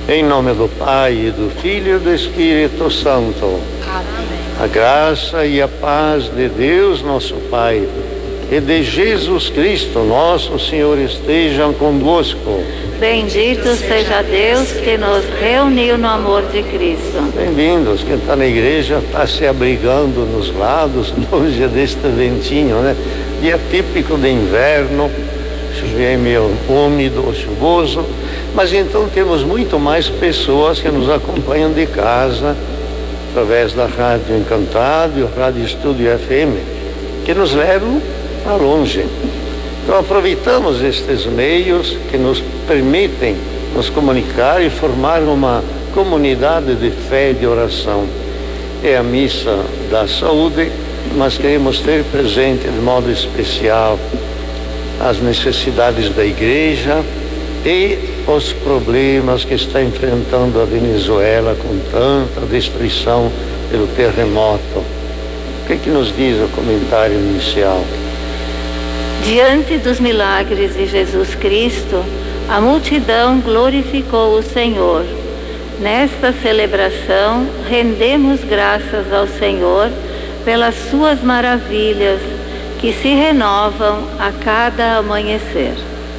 Em nome do Pai, e do Filho e do Espírito Santo. Amém. A graça e a paz de Deus, nosso Pai, e de Jesus Cristo, nosso Senhor, estejam convosco. Bendito seja Deus que nos reuniu no amor de Cristo. Bem-vindos. Quem está na igreja está se abrigando nos lados, longe deste ventinho, né? Dia típico de inverno, é meio úmido, chuvoso, mas então temos muito mais pessoas que nos acompanham de casa, através da Rádio Encantado e o Rádio Estúdio FM, que nos levam a longe. Então aproveitamos estes meios que nos permitem nos comunicar e formar uma comunidade de fé e de oração. É a missa da saúde, mas queremos ter presente de modo especial as necessidades da igreja e os problemas que está enfrentando a Venezuela com tanta destruição pelo terremoto. O que nos diz o comentário inicial? Diante dos milagres de Jesus Cristo, a multidão glorificou o Senhor. Nesta celebração, rendemos graças ao Senhor pelas suas maravilhas, que se renovam a cada amanhecer.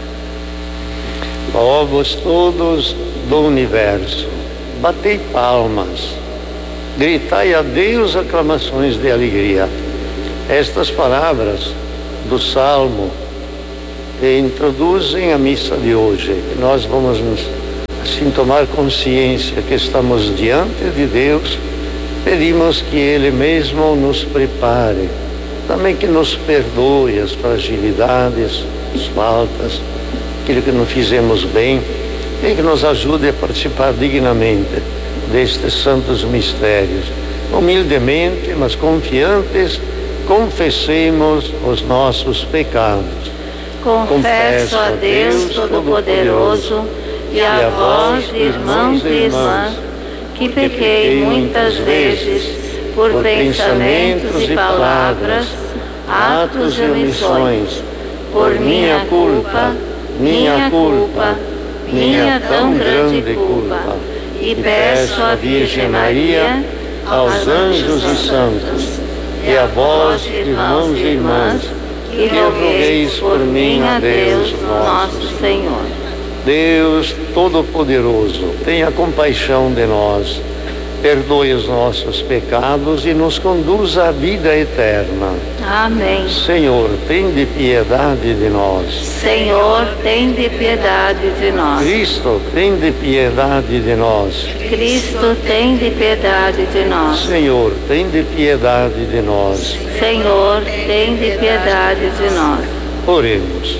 Povos todos do universo, batei palmas, gritai a Deus aclamações de alegria. Estas palavras do Salmo introduzem a missa de hoje. Nós vamos assim tomar consciência que estamos diante de Deus, pedimos que Ele mesmo nos prepare, também que nos perdoe as fragilidades, as faltas, aquilo que não fizemos bem, e que nos ajude a participar dignamente destes santos mistérios. Humildemente, mas confiantes, confessemos os nossos pecados. Confesso a Deus Todo-Poderoso e a vós, irmãos e irmãs, que pequei muitas vezes por pensamentos e palavras, atos e omissões, por minha culpa, minha tão grande culpa, e peço à Virgem Maria, aos anjos e santos, e a vós, irmãos e irmãs, que rogueis por mim a Deus nosso Senhor. Deus Todo-Poderoso, tenha compaixão de nós, perdoe os nossos pecados e nos conduza à vida eterna. Amém. Senhor, tende piedade de nós. Senhor, tende piedade de nós. Cristo, tende piedade de nós. Cristo, tende piedade de nós. Senhor, tende piedade de nós. Senhor, tende piedade de nós. Oremos.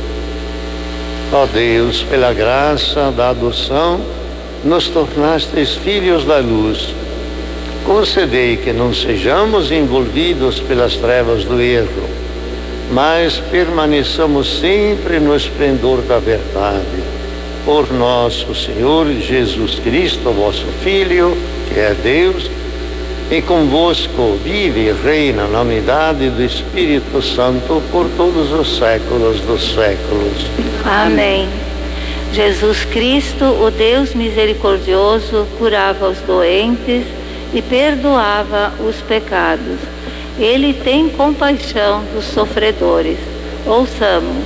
Ó Deus, pela graça da adoção, nos tornastes filhos da luz. Concedei que não sejamos envolvidos pelas trevas do erro, mas permaneçamos sempre no esplendor da verdade. Por nosso Senhor Jesus Cristo, vosso Filho, que é Deus, e convosco vive e reina na unidade do Espírito Santo por todos os séculos dos séculos. Amém. Jesus Cristo, o Deus misericordioso, curava os doentes e perdoava os pecados. Ele tem compaixão dos sofredores. Ouçamos.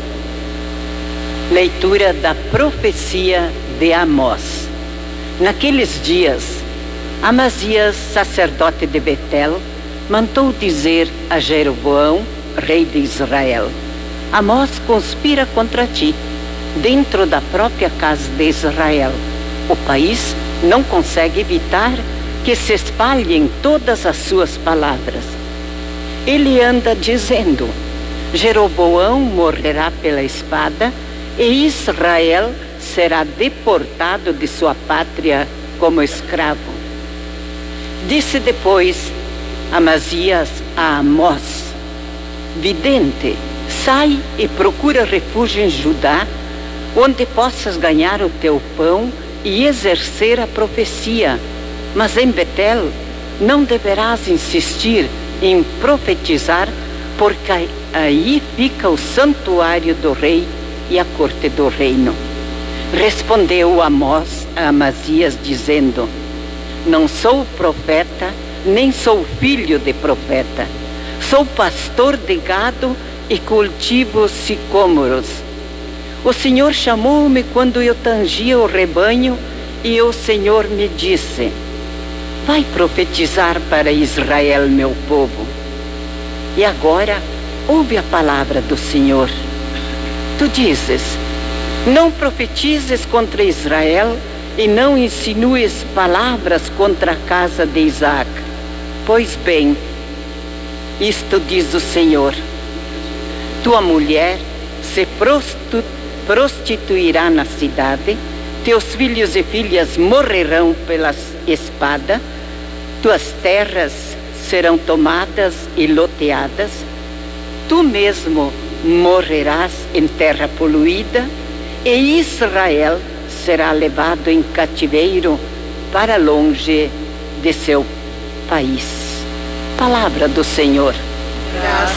Leitura da profecia de Amós. Naqueles dias, Amazias, sacerdote de Betel, mandou dizer a Jeroboão, rei de Israel: Amós conspira contra ti, dentro da própria casa de Israel. O país não consegue evitar que se espalhem todas as suas palavras. Ele anda dizendo: Jeroboão morrerá pela espada e Israel será deportado de sua pátria como escravo. Disse depois Amazias a Amós: vidente, sai e procura refúgio em Judá, onde possas ganhar o teu pão e exercer a profecia. Mas em Betel não deverás insistir em profetizar, porque aí fica o santuário do rei e a corte do reino. Respondeu Amós a Amazias, dizendo: não sou profeta, nem sou filho de profeta. Sou pastor de gado e cultivo sicômoros. O Senhor chamou-me quando eu tangia o rebanho, e o Senhor me disse: vai profetizar para Israel, meu povo. E agora, ouve a palavra do Senhor. Tu dizes: não profetizes contra Israel e não insinues palavras contra a casa de Isaac. Pois bem, isto diz o Senhor: tua mulher se prostituirá na cidade, teus filhos e filhas morrerão pela espada, tuas terras serão tomadas e loteadas, tu mesmo morrerás em terra poluída, e Israel será levado em cativeiro para longe de seu país. Palavra do Senhor. Graças